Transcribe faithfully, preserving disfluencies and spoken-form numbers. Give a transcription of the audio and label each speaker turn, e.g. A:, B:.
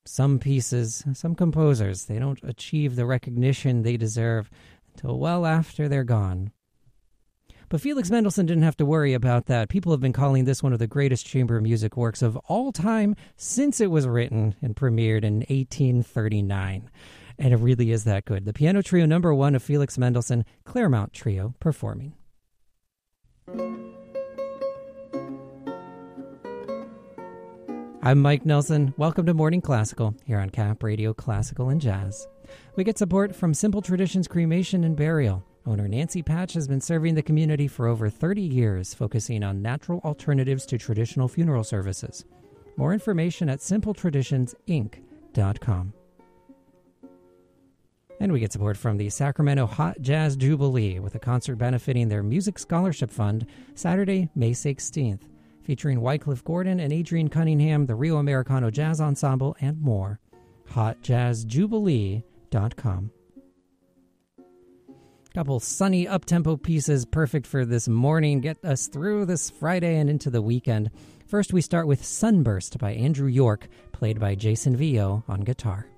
A: Some pieces, some composers, they don't achieve the recognition they deserve until well after they're gone. But Felix Mendelssohn didn't have to worry about that. People have been calling this one of the greatest chamber music works of all time since it was written and premiered in eighteen thirty-nine. And it really is that good. The Piano Trio number one of Felix Mendelssohn, Claremont Trio, performing. I'm Mike Nelson. Welcome to Morning Classical here on Cap Radio Classical and Jazz. We get support from Simple Traditions Cremation and Burial. Owner Nancy Patch has been serving the community for over thirty years, focusing on natural alternatives to traditional funeral services. More information at simple traditions inc dot com. And we get support from the Sacramento Hot Jazz Jubilee with a concert benefiting their Music Scholarship Fund Saturday, May sixteenth, featuring Wycliffe Gordon and Adrian Cunningham, the Rio Americano Jazz Ensemble, and more. hot jazz jubilee dot com. Couple sunny up-tempo pieces perfect for this morning. Get us through this Friday and into the weekend. First, we start with Sunburst by Andrew York, played by Jason Vio on guitar.